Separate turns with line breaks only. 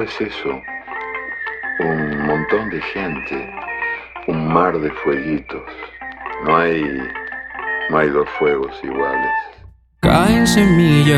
es eso? Un montón de gente, un mar de fueguitos. No hay dos fuegos iguales.
Caen semillas